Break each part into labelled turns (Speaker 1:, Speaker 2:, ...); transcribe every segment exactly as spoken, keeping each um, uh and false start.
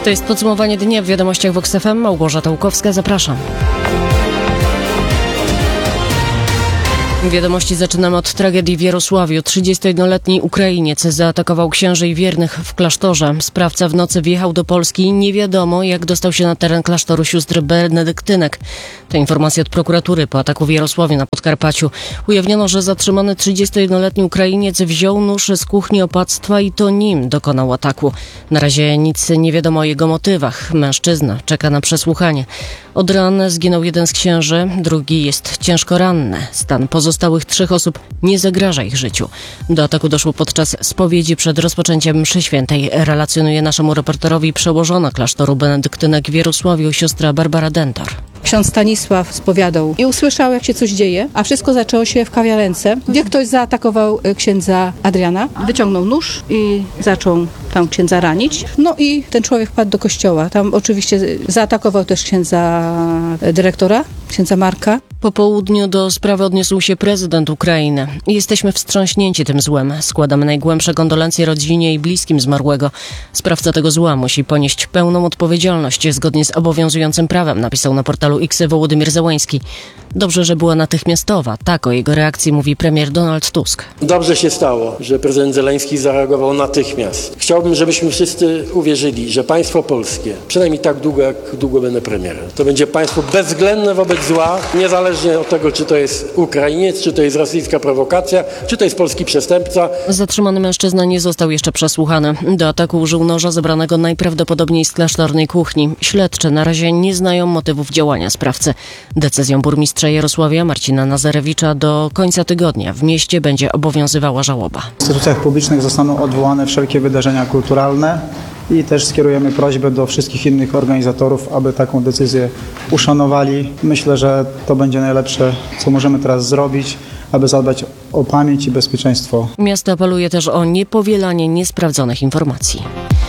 Speaker 1: To jest podsumowanie dnia w wiadomościach Vox F M. Małgorzata Łukowska, zapraszam. Wiadomości zaczynamy od tragedii w Jarosławiu. trzydziestojednoletni Ukrainiec zaatakował księży i wiernych w klasztorze. Sprawca w nocy wjechał do Polski i nie wiadomo, jak dostał się na teren klasztoru sióstr benedyktynek. To informacja od prokuratury po ataku w Jarosławiu na Podkarpaciu. Ujawniono, że zatrzymany trzydziestojednoletni Ukrainiec wziął nóż z kuchni opactwa i to nim dokonał ataku. Na razie nic nie wiadomo o jego motywach. Mężczyzna czeka na przesłuchanie. Od ran zginął jeden z księży, drugi jest ciężko ranny. Stan pozostałych trzech osób nie zagraża ich życiu. Do ataku doszło podczas spowiedzi przed rozpoczęciem mszy świętej. Relacjonuje naszemu reporterowi przełożona klasztoru benedyktynek w Jarosławiu, siostra Barbara Dentor.
Speaker 2: Ksiądz Stanisław spowiadał i usłyszał, jak się coś dzieje, a wszystko zaczęło się w kawiarence, gdzie ktoś zaatakował księdza Adriana. Wyciągnął nóż i zaczął tam księdza ranić. No i ten człowiek wpadł do kościoła. Tam oczywiście zaatakował też księdza dyrektora, księdza Marka.
Speaker 1: Po południu do sprawy odniósł się prezydent Ukrainy. Jesteśmy wstrząśnięci tym złem. Składamy najgłębsze kondolencje rodzinie i bliskim zmarłego. Sprawca tego zła musi ponieść pełną odpowiedzialność zgodnie z obowiązującym prawem, napisał na portalu X Wołodymyr Zełański. Dobrze, że była natychmiastowa. Tak o jego reakcji mówi premier Donald Tusk.
Speaker 3: Dobrze się stało, że prezydent Zełański zareagował natychmiast. Chciałbym, żebyśmy wszyscy uwierzyli, że państwo polskie, przynajmniej tak długo, jak długo będę premierem, to będzie państwo bezwzględne wobec zła, niezależnie od tego, czy to jest Ukrainiec, czy to jest rosyjska prowokacja, czy to jest polski przestępca.
Speaker 1: Zatrzymany mężczyzna nie został jeszcze przesłuchany. Do ataku użył noża zebranego najprawdopodobniej z klasztornej kuchni. Śledczy na razie nie znają motywów działania sprawcy. Decyzją burmistrza Jarosławia Marcina Nazarewicza do końca tygodnia w mieście będzie obowiązywała żałoba.
Speaker 4: W instytucjach publicznych zostaną odwołane wszelkie wydarzenia kulturalne i też skierujemy prośbę do wszystkich innych organizatorów, aby taką decyzję uszanowali. Myślę, że to będzie najlepsze, co możemy teraz zrobić, aby zadbać o pamięć i bezpieczeństwo.
Speaker 1: Miasto apeluje też o niepowielanie niesprawdzonych informacji.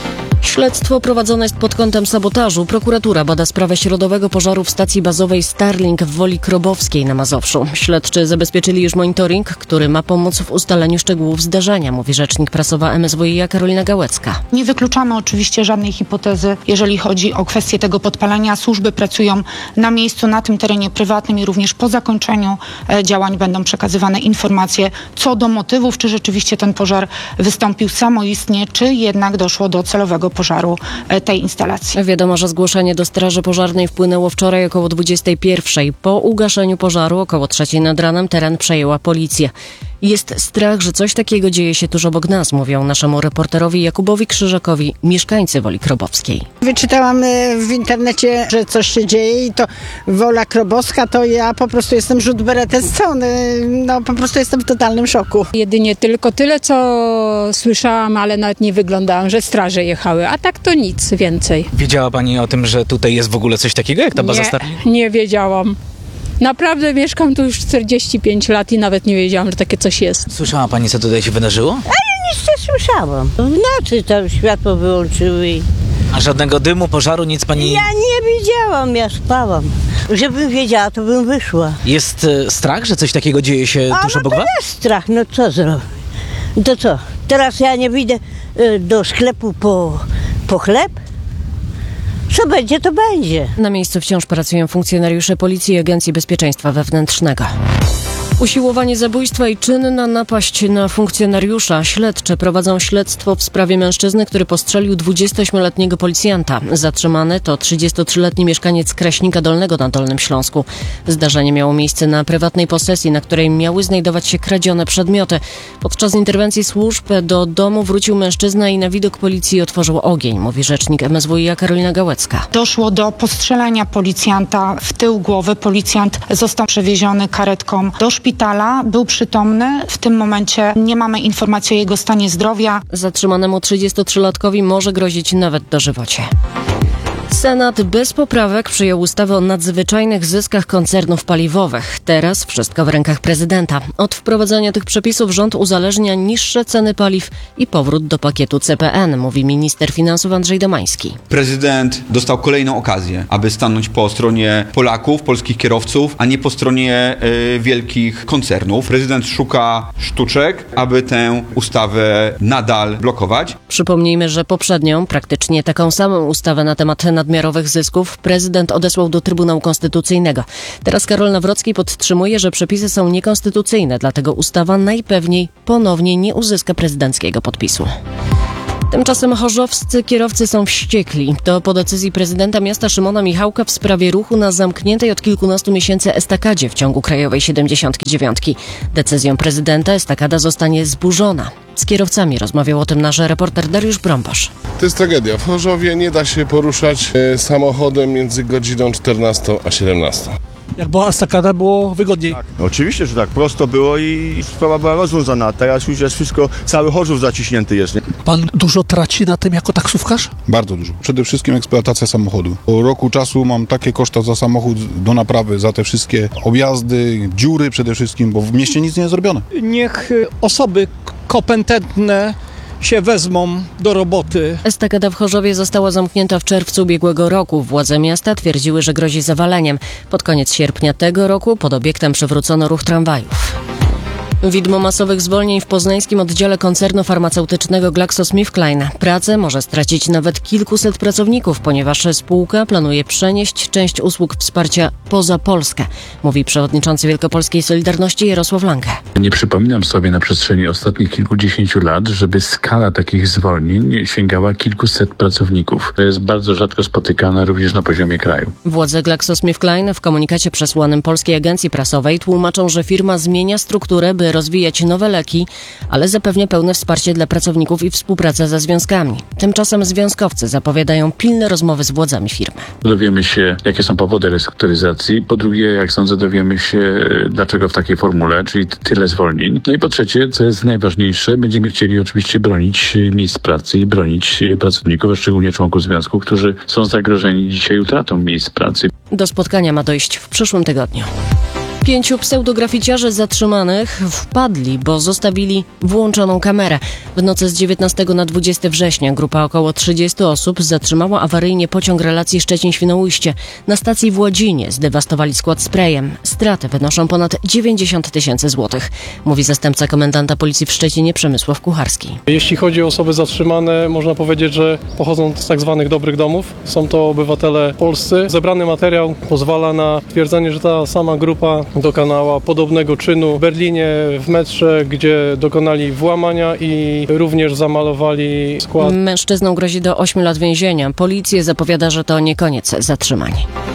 Speaker 1: Śledztwo prowadzone jest pod kątem sabotażu. Prokuratura bada sprawę środowego pożaru w stacji bazowej Starlink w Woli Krobowskiej na Mazowszu. Śledczy zabezpieczyli już monitoring, który ma pomóc w ustaleniu szczegółów zdarzenia, mówi rzecznik prasowa M S W iA Karolina Gałecka.
Speaker 5: Nie wykluczamy oczywiście żadnej hipotezy, jeżeli chodzi o kwestię tego podpalenia. Służby pracują na miejscu, na tym terenie prywatnym i również po zakończeniu działań będą przekazywane informacje co do motywów, czy rzeczywiście ten pożar wystąpił samoistnie, czy jednak doszło do celowego pożaru tej instalacji.
Speaker 1: Wiadomo, że zgłoszenie do Straży Pożarnej wpłynęło wczoraj około dwudziestej pierwszej. Po ugaszeniu pożaru około trzeciej nad ranem teren przejęła policja. Jest strach, że coś takiego dzieje się tuż obok nas, mówią naszemu reporterowi Jakubowi Krzyżakowi mieszkańcy Woli Krobowskiej.
Speaker 6: Wyczytałam w internecie, że coś się dzieje i to Wola Krobowska, to ja po prostu jestem rzut beretem z strony, no po prostu jestem w totalnym szoku.
Speaker 2: Jedynie tylko tyle, co słyszałam, ale nawet nie wyglądałam, że straże jechały, a tak to nic więcej.
Speaker 7: Wiedziała pani o tym, że tutaj jest w ogóle coś takiego, jak ta baza Starlink?
Speaker 2: Nie, nie wiedziałam. Naprawdę mieszkam tu już czterdzieści pięć lat i nawet nie wiedziałam, że takie coś jest.
Speaker 7: Słyszała pani, co tutaj się wydarzyło?
Speaker 8: A ja nic nie słyszałam. W nocy tam światło wyłączyły.
Speaker 7: A żadnego dymu, pożaru, nic pani...
Speaker 8: Ja nie widziałam, ja spałam. Żebym wiedziała, to bym wyszła.
Speaker 7: Jest e, strach, że coś takiego dzieje się
Speaker 8: A,
Speaker 7: tuż
Speaker 8: no
Speaker 7: obok
Speaker 8: to
Speaker 7: was?
Speaker 8: jest strach, no co zrobić? To co, teraz ja nie wyjdę y, do sklepu po, po chleb? Co będzie, to będzie.
Speaker 1: Na miejscu wciąż pracują funkcjonariusze Policji i Agencji Bezpieczeństwa Wewnętrznego. Usiłowanie zabójstwa i czynna napaść na funkcjonariusza. Śledczy prowadzą śledztwo w sprawie mężczyzny, który postrzelił dwudziestoośmioletniego policjanta. Zatrzymany to trzydziestotrzyletni mieszkaniec Kraśnika Dolnego na Dolnym Śląsku. Zdarzenie miało miejsce na prywatnej posesji, na której miały znajdować się kradzione przedmioty. Podczas interwencji służb do domu wrócił mężczyzna i na widok policji otworzył ogień, mówi rzecznik M S W iA Karolina Gałecka.
Speaker 5: Doszło do postrzelenia policjanta w tył głowy. Policjant został przewieziony karetką do szpitala. Był przytomny. W tym momencie nie mamy informacji o jego stanie zdrowia.
Speaker 1: Zatrzymanemu trzydziestotrzylatkowi może grozić nawet dożywocie. Senat bez poprawek przyjął ustawę o nadzwyczajnych zyskach koncernów paliwowych. Teraz wszystko w rękach prezydenta. Od wprowadzenia tych przepisów rząd uzależnia niższe ceny paliw i powrót do pakietu C P N, mówi minister finansów Andrzej Domański.
Speaker 9: Prezydent dostał kolejną okazję, aby stanąć po stronie Polaków, polskich kierowców, a nie po stronie y, wielkich koncernów. Prezydent szuka sztuczek, aby tę ustawę nadal blokować.
Speaker 1: Przypomnijmy, że poprzednią, praktycznie taką samą ustawę na temat nadmiarowych zysków prezydent odesłał do Trybunału Konstytucyjnego. Teraz Karol Nawrocki podtrzymuje, że przepisy są niekonstytucyjne, dlatego ustawa najpewniej ponownie nie uzyska prezydenckiego podpisu. Tymczasem chorzowscy kierowcy są wściekli. To po decyzji prezydenta miasta Szymona Michałka w sprawie ruchu na zamkniętej od kilkunastu miesięcy estakadzie w ciągu Krajowej siedemdziesiątki dziewiątki. Decyzją prezydenta estakada zostanie zburzona. Z kierowcami rozmawiał o tym nasz reporter Dariusz Brąbosz.
Speaker 10: To jest tragedia. W Chorzowie nie da się poruszać e, samochodem między godziną czternastą a siedemnastą.
Speaker 11: Jak była estakada, było wygodniej.
Speaker 12: Tak, oczywiście, że tak. Prosto było i sprawa była rozwiązana. Teraz już jest wszystko, cały Chorzów zaciśnięty jest. Nie?
Speaker 11: Pan dużo traci na tym jako taksówkarz?
Speaker 13: Bardzo dużo. Przede wszystkim eksploatacja samochodu. Po roku czasu mam takie koszta za samochód do naprawy, za te wszystkie objazdy, dziury przede wszystkim, bo w mieście nic nie jest zrobione.
Speaker 11: Niech osoby kompetentne się wezmą do roboty.
Speaker 1: Estakada w Chorzowie została zamknięta w czerwcu ubiegłego roku. Władze miasta twierdziły, że grozi zawaleniem. Pod koniec sierpnia tego roku pod obiektem przywrócono ruch tramwajów. Widmo masowych zwolnień w poznańskim oddziale koncernu farmaceutycznego GlaxoSmithKline. Pracę może stracić nawet kilkuset pracowników, ponieważ spółka planuje przenieść część usług wsparcia poza Polskę, mówi przewodniczący Wielkopolskiej Solidarności Jarosław Lanke.
Speaker 14: Nie przypominam sobie na przestrzeni ostatnich kilkudziesięciu lat, żeby skala takich zwolnień sięgała kilkuset pracowników. To jest bardzo rzadko spotykane również na poziomie kraju.
Speaker 1: Władze GlaxoSmithKline w komunikacie przesłanym Polskiej Agencji Prasowej tłumaczą, że firma zmienia strukturę, by rozwijać nowe leki, ale zapewnia pełne wsparcie dla pracowników i współpracę ze związkami. Tymczasem związkowcy zapowiadają pilne rozmowy z władzami firmy.
Speaker 14: Dowiemy się, jakie są powody restrukturyzacji. Po drugie, jak sądzę, dowiemy się, dlaczego w takiej formule, czyli tyle zwolnień. No i po trzecie, co jest najważniejsze, będziemy chcieli oczywiście bronić miejsc pracy i bronić pracowników, a szczególnie członków związku, którzy są zagrożeni dzisiaj utratą miejsc pracy.
Speaker 1: Do spotkania ma dojść w przyszłym tygodniu. Pięciu pseudograficiarzy zatrzymanych wpadli, bo zostawili włączoną kamerę. W nocy z dziewiętnastego na dwudziestego września grupa około trzydziestu osób zatrzymała awaryjnie pociąg relacji Szczecin-Świnoujście. Na stacji w Łodzinie zdewastowali skład sprayem. Straty wynoszą ponad dziewięćdziesiąt tysięcy złotych, mówi zastępca komendanta policji w Szczecinie Przemysław Kucharski.
Speaker 15: Jeśli chodzi o osoby zatrzymane, można powiedzieć, że pochodzą z tak zwanych dobrych domów. Są to obywatele polscy. Zebrany materiał pozwala na twierdzenie, że ta sama grupa dokonała podobnego czynu w Berlinie, w metrze, gdzie dokonali włamania i również zamalowali skład.
Speaker 1: Mężczyznom grozi do ośmiu lat więzienia. Policja zapowiada, że to nie koniec zatrzymań.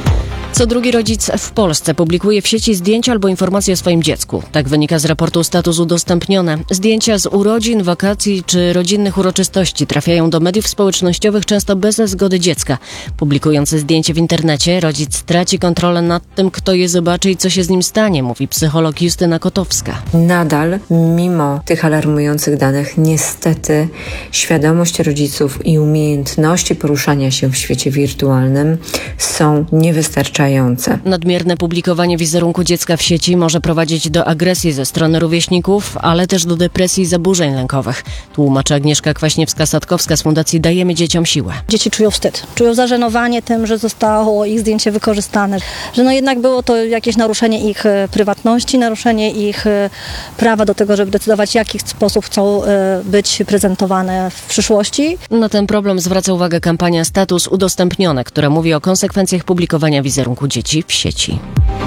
Speaker 1: Co drugi rodzic w Polsce publikuje w sieci zdjęcia albo informacje o swoim dziecku. Tak wynika z raportu Status Udostępnione. Zdjęcia z urodzin, wakacji czy rodzinnych uroczystości trafiają do mediów społecznościowych często bez zgody dziecka. Publikując zdjęcie w internecie, rodzic traci kontrolę nad tym, kto je zobaczy i co się z nim stanie, mówi psycholog Justyna Kotowska.
Speaker 16: Nadal, mimo tych alarmujących danych, niestety świadomość rodziców i umiejętności poruszania się w świecie wirtualnym są niewystarczające.
Speaker 1: Nadmierne publikowanie wizerunku dziecka w sieci może prowadzić do agresji ze strony rówieśników, ale też do depresji i zaburzeń lękowych. Tłumaczy Agnieszka Kwaśniewska-Satkowska z Fundacji Dajemy Dzieciom Siłę.
Speaker 17: Dzieci czują wstyd, czują zażenowanie tym, że zostało ich zdjęcie wykorzystane, że no jednak było to jakieś naruszenie ich prywatności, naruszenie ich prawa do tego, żeby decydować, w jaki sposób chcą być prezentowane w przyszłości.
Speaker 1: Na ten problem zwraca uwagę kampania Status Udostępnione, która mówi o konsekwencjach publikowania wizerunku dzieci w sieci.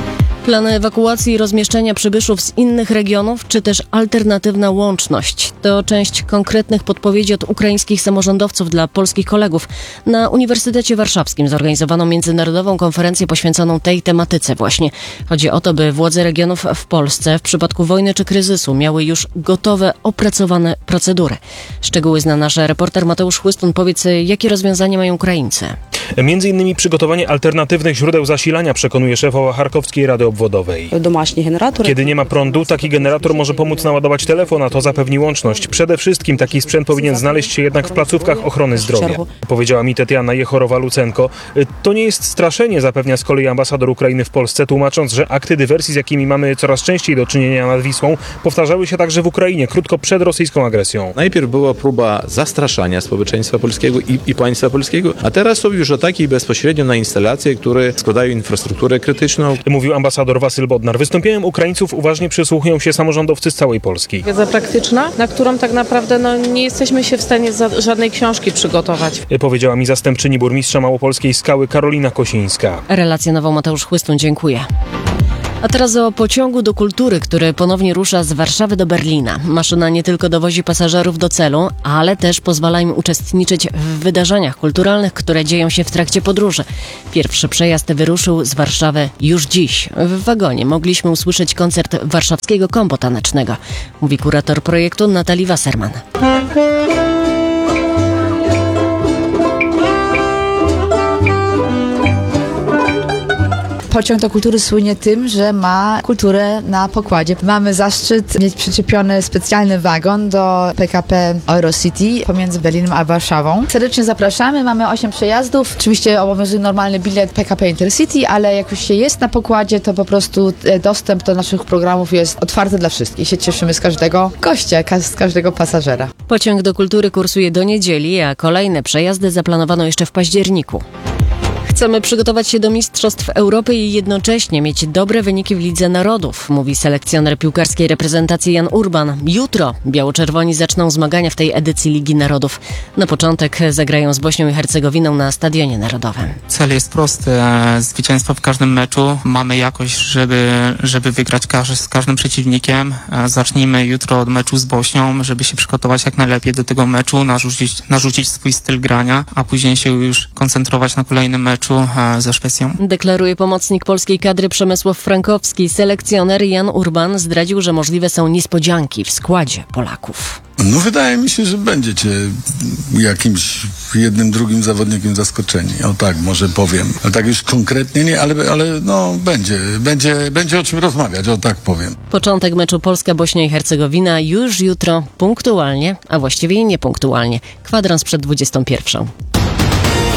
Speaker 1: Plany ewakuacji i rozmieszczenia przybyszów z innych regionów, czy też alternatywna łączność. To część konkretnych podpowiedzi od ukraińskich samorządowców dla polskich kolegów. Na Uniwersytecie Warszawskim zorganizowano międzynarodową konferencję poświęconą tej tematyce właśnie. Chodzi o to, by władze regionów w Polsce w przypadku wojny czy kryzysu miały już gotowe, opracowane procedury. Szczegóły zna nasz reporter Mateusz Chłystun. Powiedz, jakie rozwiązania mają Ukraińcy?
Speaker 18: Między innymi przygotowanie alternatywnych źródeł zasilania, przekonuje szefowa Charkowskiej Rady Obwodowej. Kiedy nie ma prądu, taki generator może pomóc naładować telefon, a to zapewni łączność. Przede wszystkim taki sprzęt powinien znaleźć się jednak w placówkach ochrony zdrowia, powiedziała mi Tetiana Jechorowa-Lucenko. To nie jest straszenie, zapewnia z kolei ambasador Ukrainy w Polsce, tłumacząc, że akty dywersji, z jakimi mamy coraz częściej do czynienia nad Wisłą, powtarzały się także w Ukrainie, krótko przed rosyjską agresją.
Speaker 19: Najpierw była próba zastraszania społeczeństwa polskiego i, i państwa polskiego, a teraz są już ataki bezpośrednio na instalacje, które składają infrastrukturę krytyczną.
Speaker 18: Mówił ambasador Wasyl Bodnar. Wystąpieniem Ukraińców uważnie przysłuchują się samorządowcy z całej Polski.
Speaker 20: Wiedza praktyczna, na którą tak naprawdę no, nie jesteśmy się w stanie za żadnej książki przygotować.
Speaker 18: Powiedziała mi zastępczyni burmistrza małopolskiej Skały Karolina Kosińska.
Speaker 1: Relacjonował Mateusz Chłystun, dziękuję. A teraz o pociągu do kultury, który ponownie rusza z Warszawy do Berlina. Maszyna nie tylko dowozi pasażerów do celu, ale też pozwala im uczestniczyć w wydarzeniach kulturalnych, które dzieją się w trakcie podróży. Pierwszy przejazd wyruszył z Warszawy już dziś. W wagonie mogliśmy usłyszeć koncert warszawskiego kombo tanecznego, mówi kurator projektu Natalii Wasserman.
Speaker 21: Pociąg do kultury słynie tym, że ma kulturę na pokładzie. Mamy zaszczyt mieć przyczepiony specjalny wagon do P K P Eurocity pomiędzy Berlinem a Warszawą. Serdecznie zapraszamy, mamy osiem przejazdów. Oczywiście obowiązuje normalny bilet P K P Intercity, ale jak już się jest na pokładzie, to po prostu dostęp do naszych programów jest otwarty dla wszystkich. Się cieszymy z każdego gościa, z każdego pasażera.
Speaker 1: Pociąg do kultury kursuje do niedzieli, a kolejne przejazdy zaplanowano jeszcze w październiku. Chcemy przygotować się do Mistrzostw Europy i jednocześnie mieć dobre wyniki w Lidze Narodów, mówi selekcjoner piłkarskiej reprezentacji Jan Urban. Jutro biało-czerwoni zaczną zmagania w tej edycji Ligi Narodów. Na początek zagrają z Bośnią i Hercegowiną na Stadionie Narodowym.
Speaker 22: Cel jest prosty. Zwycięstwo w każdym meczu. Mamy jakość, żeby, żeby wygrać każ- z każdym przeciwnikiem. Zacznijmy jutro od meczu z Bośnią, żeby się przygotować jak najlepiej do tego meczu, narzucić, narzucić swój styl grania, a później się już koncentrować na kolejnym meczu ze Szwecją.
Speaker 1: Deklaruje pomocnik polskiej kadry Przemysław Frankowski. Selekcjoner Jan Urban zdradził, że możliwe są niespodzianki w składzie Polaków.
Speaker 23: No wydaje mi się, że będziecie jakimś jednym, drugim zawodnikiem zaskoczeni. O tak, może powiem. Ale tak już konkretnie nie, ale, ale no będzie, będzie, będzie o czym rozmawiać, o tak powiem.
Speaker 1: Początek meczu Polska-Bośnia i Hercegowina już jutro punktualnie, a właściwie niepunktualnie. Kwadrans przed dwudziestą pierwszą.